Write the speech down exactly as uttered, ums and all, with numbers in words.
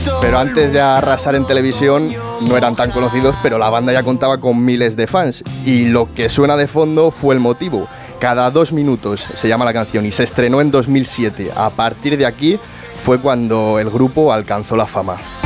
Pero antes de arrasar en televisión no eran tan conocidos, pero la banda ya contaba con miles de fans. Y lo que suena de fondo fue el motivo. Cada dos minutos se llama la canción y se estrenó en dos mil siete. A partir de aquí fue cuando el grupo alcanzó la fama.